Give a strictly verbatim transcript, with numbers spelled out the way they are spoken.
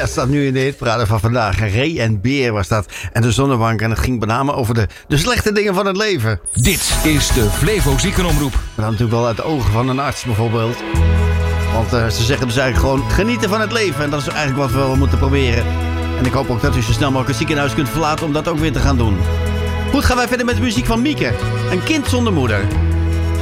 staat nu in de hitparade van vandaag. Ray en Beer was dat. En de Zonnebank. En het ging met name over de, de slechte dingen van het leven. Dit is de Flevo Ziekenomroep. Maar dan natuurlijk wel uit de ogen van een arts bijvoorbeeld. Want uh, ze zeggen dus eigenlijk gewoon genieten van het leven. En dat is eigenlijk wat we wel moeten proberen. En ik hoop ook dat u zo snel mogelijk het ziekenhuis kunt verlaten om dat ook weer te gaan doen. Goed, gaan wij verder met de muziek van Mieke. Een kind zonder moeder.